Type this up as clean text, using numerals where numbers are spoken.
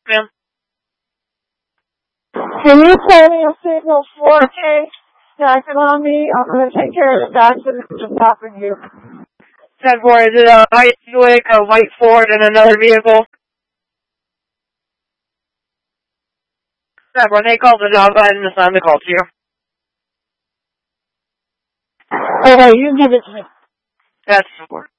Ma'am? Can you send me a signal 4K acting on me? I'm going to take care of the accident that's stopping you. 10-4, is it a Buick, a white Ford, and another vehicle? 10-4, they called the job. Go ahead and assign the call to you. Okay, you give it to me. That's 4.